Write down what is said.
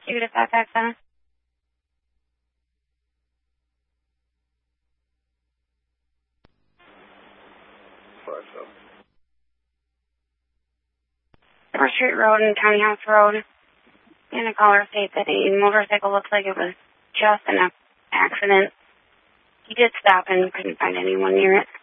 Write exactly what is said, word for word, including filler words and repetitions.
Shoot at that back then. First Street Road and County House Road. And a caller states that a motorcycle looks like it was just an accident. He did stop and couldn't find anyone near it.